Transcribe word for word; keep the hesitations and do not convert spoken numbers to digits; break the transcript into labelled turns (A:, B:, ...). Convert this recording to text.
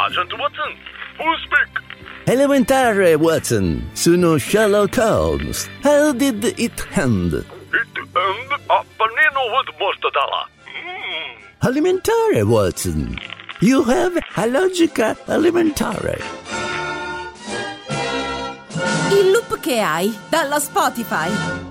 A: Agent Watson, who speak?
B: Elementare, Watson. Sono Sherlock Holmes. How did it end?
A: It end a panino with mortadella. Mm.
B: Alimentare, Watson. You have a logica elementare.
C: Il loop che hai dalla Spotify.